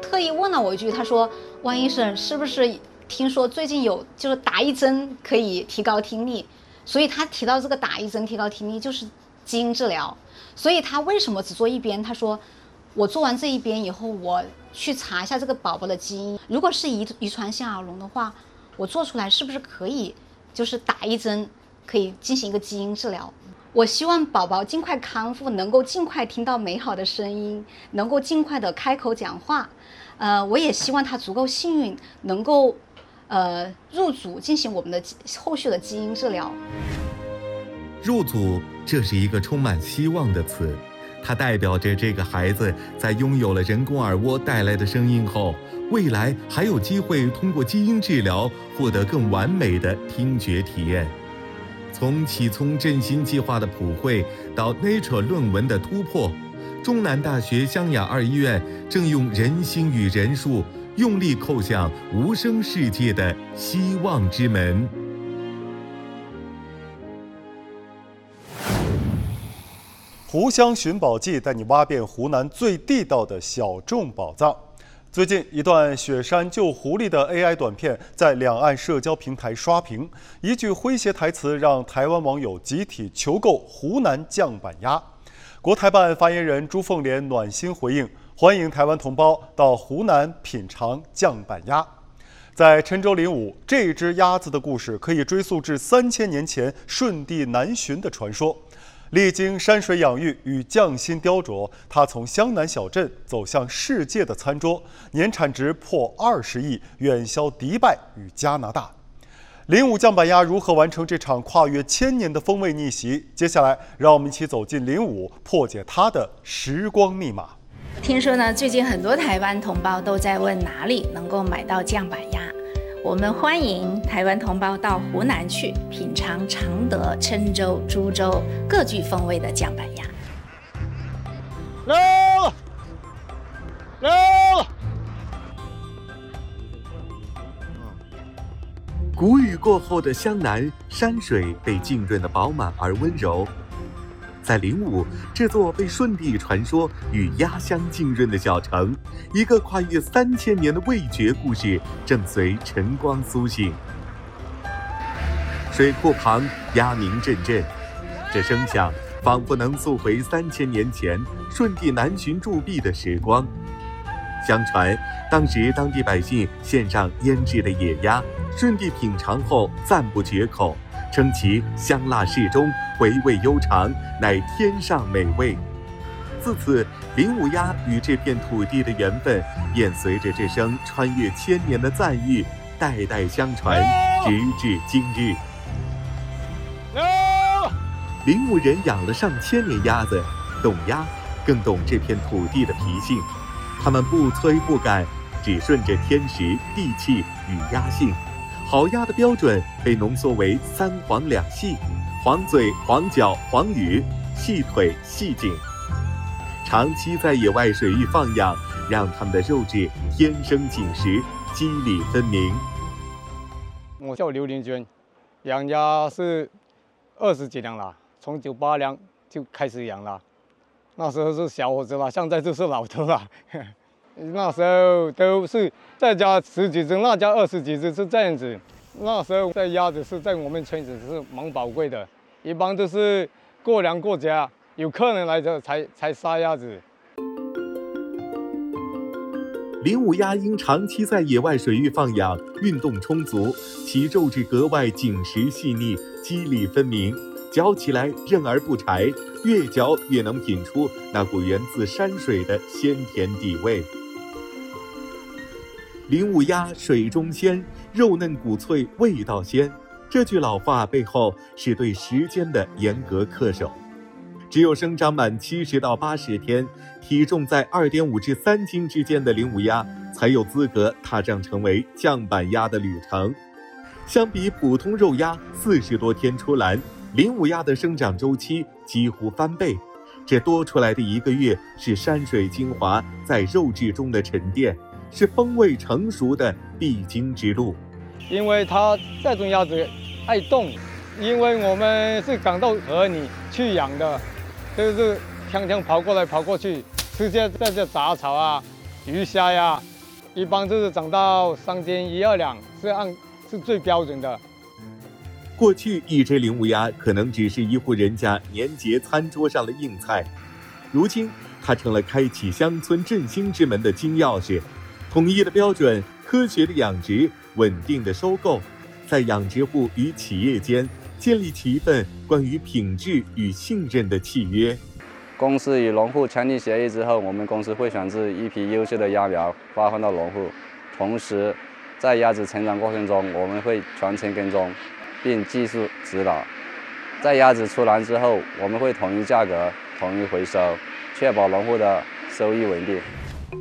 特意问了我一句，他说：“汪医生，是不是听说最近有就是打一针可以提高听力？”所以他提到这个打一针提高听力就是基因治疗。所以他为什么只做一边？他说，我做完这一边以后，我去查一下这个宝宝的基因，如果是遗传性耳聋的话，我做出来是不是可以就是打一针可以进行一个基因治疗？我希望宝宝尽快康复，能够尽快听到美好的声音，能够尽快的开口讲话。我也希望他足够幸运，能够入组进行我们的后续的基因治疗。 入组，这是一个充满希望的词，它代表着这个孩子在拥有了人工耳蜗带来的声音后，未来还有机会通过基因治疗获得更完美的听觉体验。从启聪振兴计划的普惠到 Nature 论文的突破，中南大学湘雅2医院正用人心与人数用力叩响无声世界的希望之门。 湖湘寻宝记带你挖遍湖南最地道的小众宝藏。最近，一段雪山救狐狸的 AI 短片在两岸社交平台刷屏，一句诙谐台词让台湾网友集体求购湖南酱板鸭。国台办发言人朱凤莲暖心回应，欢迎台湾同胞到湖南品尝酱板鸭。在郴州灵武，这只鸭子的故事可以追溯至3000年前舜帝南巡的传说。历经山水养育与匠心雕琢，它从湘南小镇走向世界的餐桌，年产值破20亿，远销迪拜与加拿大。灵武酱板鸭如何完成这场跨越1000年的风味逆袭？接下来，让我们一起走进灵武，破解它的时光密码。 听说呢，最近很多台湾同胞都在问哪里能够买到酱板鸭。我们欢迎台湾同胞到湖南去品尝常德、郴州、株洲各具风味的酱板鸭。 来了！ 谷雨过后的湘南，山水被浸润得饱满而温柔。在灵武这座被舜帝传说与鸭香浸润的小城，一个跨越3000年的味觉故事正随晨光苏醒。水库旁鸭鸣阵阵，这声响仿佛能溯回3000年前舜帝南巡驻跸的时光。相传，当时当地百姓献上腌制的野鸭，舜帝品尝后赞不绝口，称其香辣适中，回味悠长，乃天上美味。自此，灵武鸭与这片土地的缘分，便随着这声穿越1000年的赞誉，代代相传，直至今日。灵武人养了上千年鸭子，懂鸭，更懂这片土地的脾性。他们不催不赶，只顺着天时、地气与鸭性。好鸭的标准被浓缩为3黄2细：黄嘴、黄脚、黄羽，细腿、细颈。长期在野外水域放养，让它们的肉质天生紧实，肌理分明。 我叫刘林娟，养鸭是20几年了，从98年就开始养了。那时候是小伙子了，现在就是老头了。那时候都是在家10几只，那家20几只，是这样子。那时候这鸭子是在我们村子是蛮宝贵的，一般都是过年过节有客人来这才杀鸭子。 灵武鸭因长期在野外水域放养，运动充足，其肉质格外紧实细腻，肌理分明，嚼起来韧而不柴，越嚼越能品出那股源自山水的鲜甜底味。灵武鸭水中鲜，肉嫩骨脆，味道鲜。这句老话背后是对时间的严格恪守。只有生长满70到80天，体重在2.5至3斤之间的灵武鸭，才有资格踏上成为酱板鸭的旅程。相比普通肉鸭40多天出栏，灵武鸭的生长周期几乎翻倍。这多出来的1个月，是山水精华在肉质中的沉淀，是风味成熟的必经之路。 因为它这种鸭子爱动，因为我们是赶到河里去养的，就是天天跑过来跑过去，吃些这些杂草啊、鱼虾呀， 一般就是涨到3斤1、2两，是最标准的。 过去一只灵乌鸭可能只是一户人家年节餐桌上的硬菜，如今它成了开启乡村振兴之门的金钥匙。统一的标准、科学的养殖、稳定的收购，在养殖户与企业间建立起一份关于品质与信任的契约。 公司与农户签订协议之后，我们公司会选置一批优秀的鸭苗发放到农户，同时在鸭子成长过程中，我们会全程跟踪并技术指导。在鸭子出栏之后，我们会统一价格、统一回收，确保农户的收益稳定。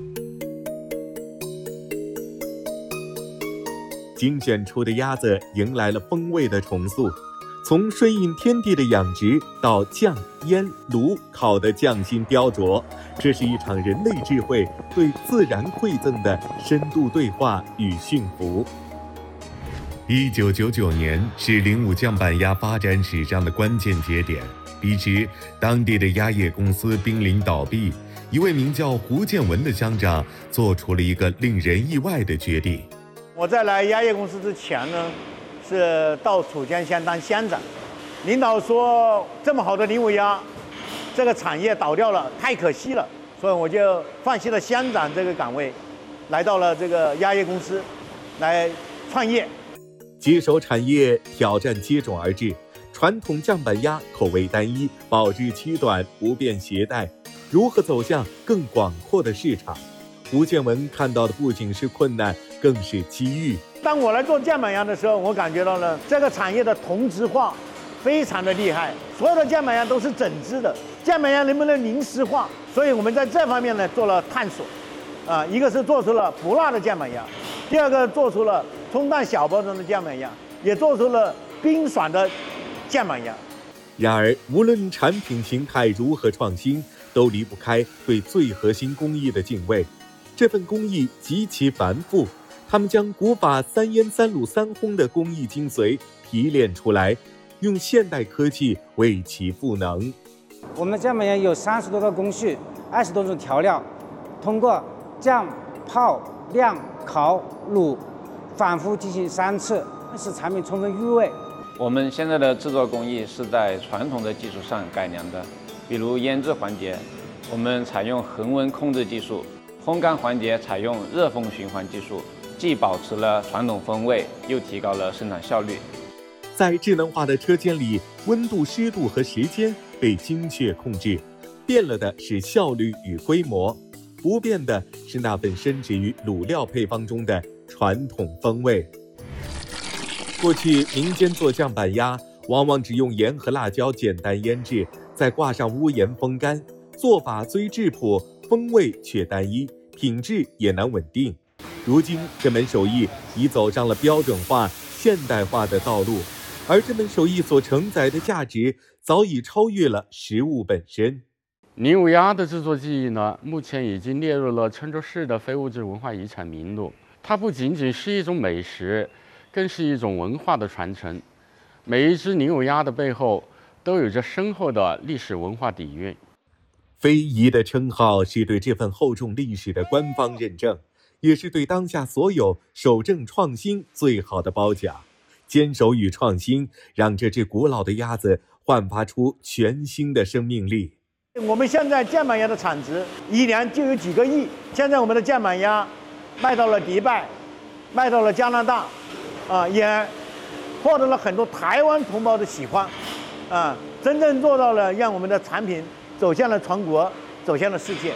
精选出的鸭子迎来了风味的重塑，从顺应天地的养殖到酱、腌、卤、烤的匠心雕琢，这是一场人类智慧对自然馈赠的深度对话与驯服。1999年是灵武酱板鸭发展史上的关键节点，彼时当地的鸭业公司濒临倒闭，一位名叫胡建文的乡长做出了一个令人意外的决定。 我在来鸭业公司之前呢，是到楚江县当乡长。领导说这么好的灵武鸭，这个产业倒掉了，太可惜了，所以我就放弃了乡长这个岗位，来到了这个鸭业公司来创业。 接手产业，挑战接踵而至。传统酱板鸭口味单一，保质期短，不便携带，如何走向更广阔的市场？胡建文看到的不仅是困难，更是机遇。 当我来做酱板鸭的时候，我感觉到了这个产业的同质化非常的厉害，所有的酱板鸭都是整只的，酱板鸭能不能零食化？所以我们在这方面呢做了探索，一个是做出了不辣的酱板鸭，第二个做出了冲淡小包装的酱板鸭，也做出了冰爽的酱板鸭。 然而，无论产品形态如何创新，都离不开对最核心工艺的敬畏。这份工艺极其繁复，他们将古法3腌3卤3烘的工艺精髓提炼出来，用现代科技为其赋能。 我们酱板鸭有30多个工序，20多种调料，通过酱、泡、晾、烤、卤，反复进行3次，使产品充分入味。 我们现在的制作工艺是在传统的基础上改良的，比如腌制环节，我们采用恒温控制技术。烘干环节采用热风循环技术，既保持了传统风味，又提高了生产效率。 在智能化的车间里，温度、湿度和时间被精确控制，变了的是效率与规模，不变的是那份深植于卤料配方中的传统风味。过去民间做酱板鸭，往往只用盐和辣椒简单腌制，再挂上屋檐风干，做法虽质朴，风味却单一，品质也难稳定。如今这门手艺已走上了标准化、现代化的道路，而这门手艺所承载的价值早已超越了食物本身。 灵武鸭的制作技艺呢，目前已经列入了郴州市的非物质文化遗产名录。它不仅仅是一种美食，更是一种文化的传承。每一只灵武鸭的背后都有着深厚的历史文化底蕴。 非遗的称号是对这份厚重历史的官方认证，也是对当下所有守正创新最好的褒奖。坚守与创新，让这只古老的鸭子焕发出全新的生命力。 我们现在酱板鸭的产值1年就有几个亿，现在我们的酱板鸭卖到了迪拜，卖到了加拿大，也获得了很多台湾同胞的喜欢，真正做到了让我们的产品走向了全国，走向了世界。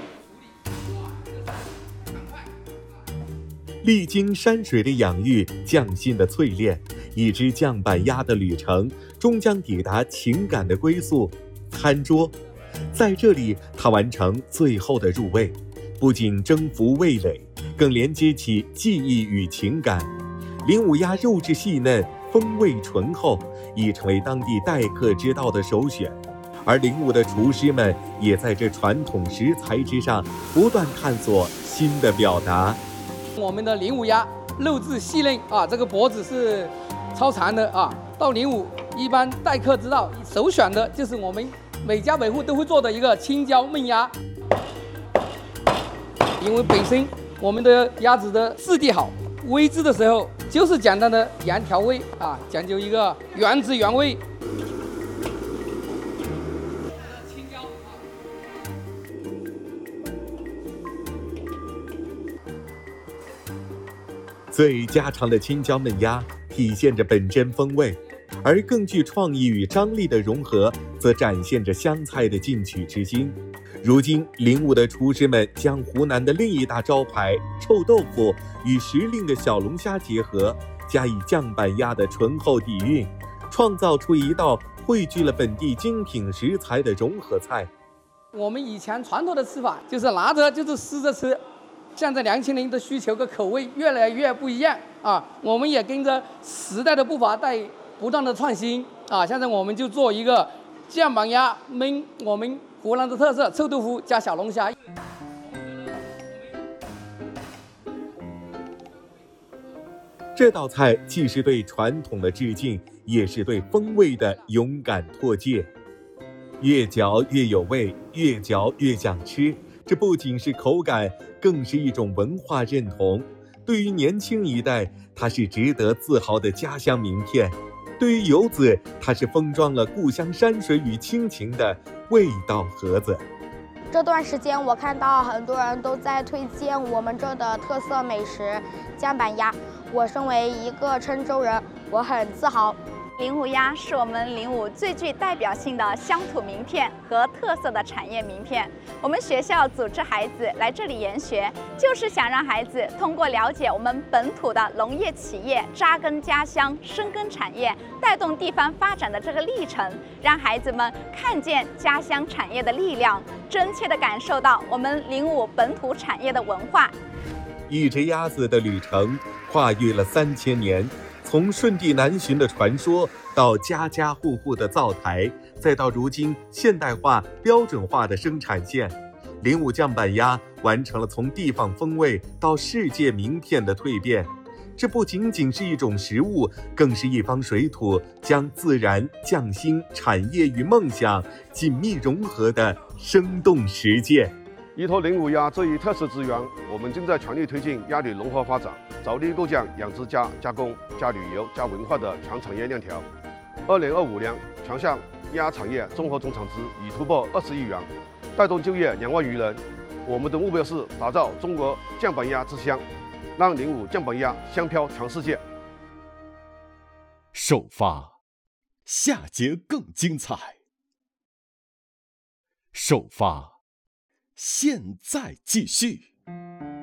历经山水的养育，匠心的淬炼，一只酱板鸭的旅程终将抵达情感的归宿——餐桌。在这里，它完成最后的入味，不仅征服味蕾，更连接起记忆与情感。灵武鸭肉质细嫩，风味醇厚，已成为当地待客之道的首选。而灵武的厨师们也在这传统食材之上不断探索新的表达。 我们的灵武鸭肉质细嫩这个脖子是超长的到灵武一般待客之道首选的就是我们每家每户都会做的一个青椒焖鸭，因为本身我们的鸭子的质地好，煨制的时候就是简单的盐调味啊，讲究一个原汁原味。 最家常的青椒焖鸭体现着本真风味，而更具创意与张力的融合，则展现着湘菜的进取之心。如今05的厨师们将湖南的另一大招牌臭豆腐与时令的小龙虾结合，加以酱板鸭的醇厚底蕴，创造出一道汇聚了本地精品食材的融合菜。 我们以前传统的吃法就是拿着就是撕着吃，现在年轻人的需求和口味越来越不一样啊，我们也跟着时代的步伐在不断的创新啊。现在我们就做一个酱板鸭焖我们湖南的特色臭豆腐加小龙虾。 这道菜既是对传统的致敬，也是对风味的勇敢拓界。越嚼越有味，越嚼越想吃。这不仅是口感，更是一种文化认同。对于年轻一代，它是值得自豪的家乡名片；对于游子，它是封装了故乡山水与亲情的味道盒子。 这段时间，我看到很多人都在推荐我们这的特色美食酱板鸭。我身为一个郴州人，我很自豪。 05鸭是我们05最具代表性的乡土名片和特色的产业名片。我们学校组织孩子来这里研学，就是想让孩子通过了解我们本土的农业企业扎根家乡、深耕产业、带动地方发展的这个历程，让孩子们看见家乡产业的力量，真切地感受到我们05本土产业的文化。 一只鸭子的旅程跨越了3000年。从舜帝南巡的传说，到家家户户的灶台，再到如今现代化标准化的生产线，05酱板鸭完成了从地方风味到世界名片的蜕变。这不仅仅是一种食物，更是一方水土将自然、匠心、产业与梦想紧密融合的生动实践。 依托05鸭这一特色资源，我们正在全力推进鸭旅农合发展，着力构建养殖加加工加旅游加文化的全产业链条。2025年，全项鸭产业综合总产值已突破20亿元，带动就业2万余人。我们的目标是打造中国酱板鸭之乡，让05酱板鸭香飘全世界。 首发，下节更精彩。首发，现在继续。